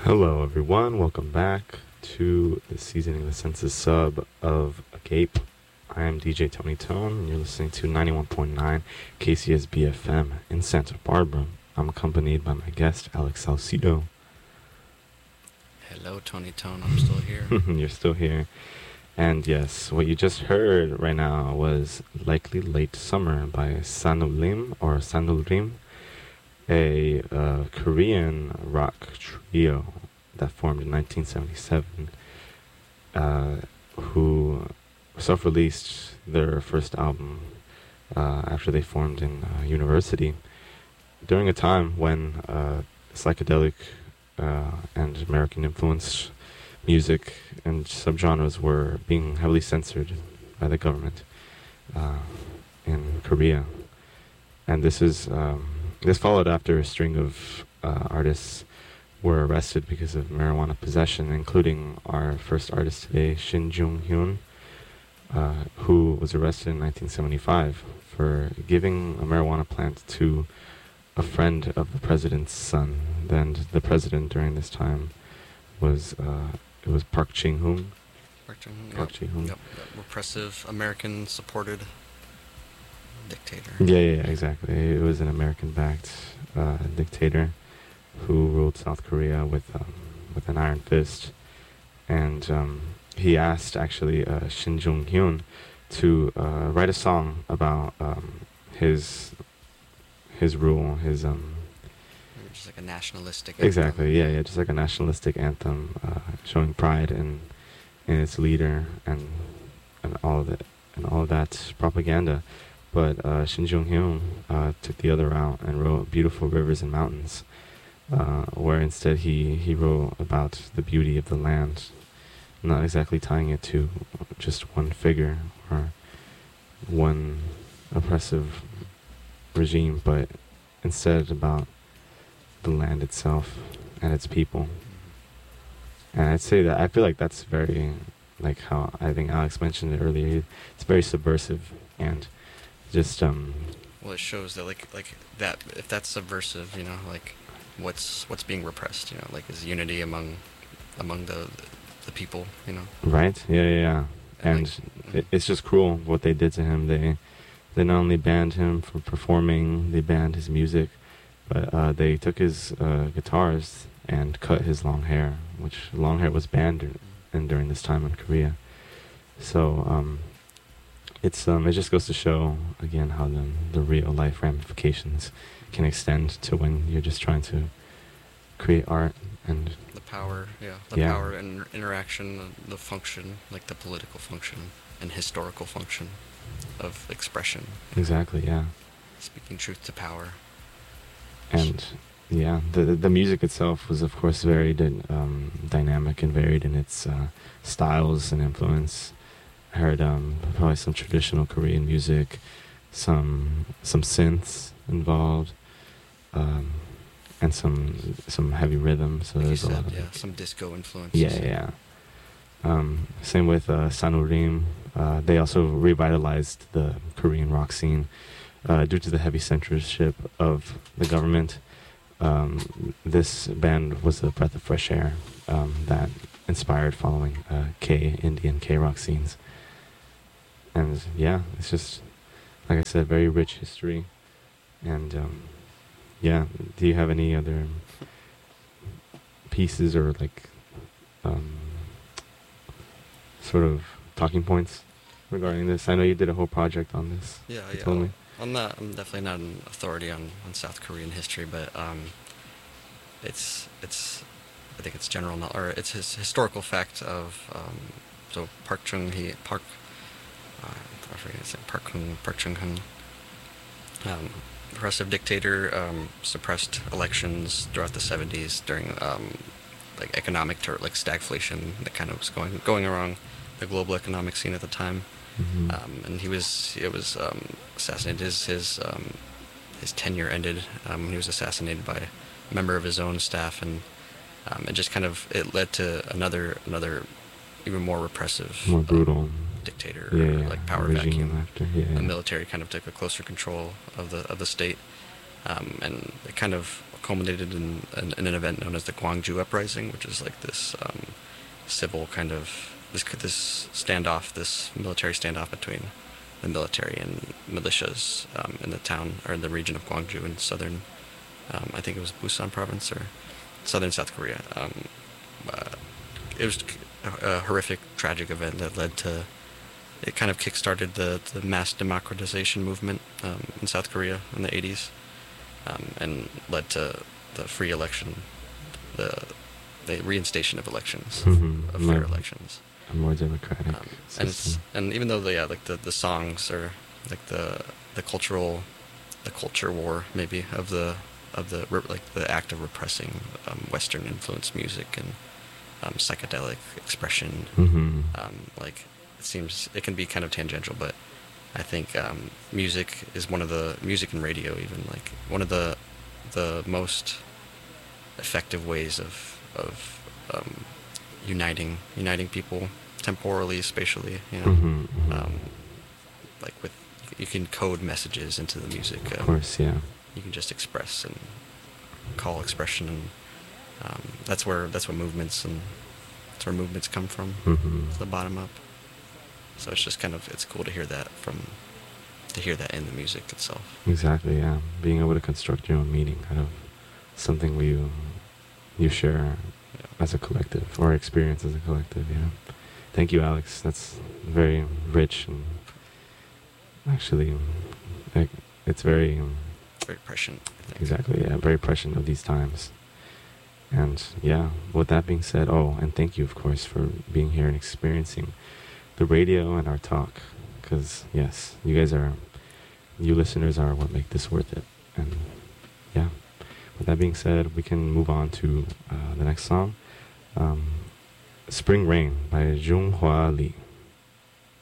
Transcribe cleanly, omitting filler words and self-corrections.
Hello, everyone. Welcome back to the Seasoning the Senses sub of Agape. I am DJ Tony Tone, and you're listening to 91.9 KCSB FM in Santa Barbara. I'm accompanied by my guest, Alex Salcido. Hello, Tony Tone. I'm still here. You're still here. And yes, what you just heard right now was Likely Late Summer by Sanulim, or Sanulim, a Korean rock trio that formed in 1977, who self-released their first album after they formed in university, during a time when psychedelic and American-influenced music and subgenres were being heavily censored by the government in Korea. And this followed after a string of artists were arrested because of marijuana possession, including our first artist today, Shin Jung-hyun, who was arrested in 1975 for giving a marijuana plant to a friend of the president's son. And the president during this time was Park Chung-hee. Park Chung-hee. Yep. Repressive, American-supported dictator. Yeah, exactly. It was an American-backed dictator who ruled South Korea with an iron fist, and he asked actually Shin Jung-hyun to write a song about his rule, his just like a nationalistic exactly anthem. Yeah, just like a nationalistic anthem, showing pride in its leader and all of that propaganda. But Shin Jung-hyun took the other route and wrote Beautiful Rivers and Mountains, where instead he wrote about the beauty of the land, not exactly tying it to just one figure or one oppressive regime, but instead about the land itself and its people. And I'd say that I feel like that's very, like how I think Alex mentioned it earlier, it's very subversive and just well, it shows that like that, if that's subversive, like what's being repressed, like is unity among the people, right. Yeah. And it's just cruel what they did to him. They not only banned him from performing, they banned his music, but they took his guitars and cut his long hair, which long hair was banned during this time in Korea. So it just goes to show again how the real life ramifications can extend to when you're just trying to create art and the power and interaction, the function, like the political function and historical function of expression. Exactly, yeah. Speaking truth to power. And yeah, the music itself was of course very dynamic and varied in its styles and influence. I heard probably some traditional Korean music, some synths involved, and some heavy rhythm. So like there's a lot of some disco influence. Yeah. Same with Sanurim. They also revitalized the Korean rock scene due to the heavy censorship of the government. This band was a breath of fresh air that inspired following Indian K-rock scenes. And yeah, it's just, like I said, very rich history. And yeah, do you have any other pieces or like sort of talking points regarding this? I know you did a whole project on this. Yeah. Told me. I'm definitely not an authority on South Korean history, but it's I think it's general knowledge, or it's his historical fact of so Park Chung-hee, I forget his name, Park Chung-hee, repressive dictator, suppressed elections throughout the 70s during like economic like stagflation that kind of was going around the global economic scene at the time. Mm-hmm. And he was assassinated. His tenure ended when he was assassinated by a member of his own staff, and it just kind of led to another even more repressive, more brutal dictator, like power regime vacuum. after. The military kind of took a closer control of the state, and it kind of culminated in an event known as the Gwangju Uprising, which is like this civil kind of this standoff, this military standoff between the military and militias in the town or in the region of Gwangju in southern, I think it was Busan province or southern South Korea. It was a horrific, tragic event that led to, it kind of kickstarted the mass democratization movement in South Korea in the 80s, and led to the free election, the reinstation of elections, of fair elections. A more democratic system. And even though the songs are like the culture war maybe of the act of repressing Western influenced music and psychedelic expression, like it seems it can be kind of tangential, but I think music is music and radio even like one of the most effective ways of uniting people temporally, spatially, you know. Like you can code messages into the music. Of course, yeah. You can just express and call expression, and that's where movements come from, the bottom up. So it's just it's cool to hear that in the music itself. Exactly, yeah. Being able to construct your own meaning out of something you share as a collective, or experience as a collective, yeah. Thank you, Alex. That's very rich, and actually, it's very prescient, I think. Exactly, yeah, very prescient of these times. And yeah, with that being said, and thank you, of course, for being here and experiencing the radio and our talk, because yes, you listeners are what make this worth it. And yeah, with that being said, we can move on to the next song, Spring Rain by Jung Hwa Lee.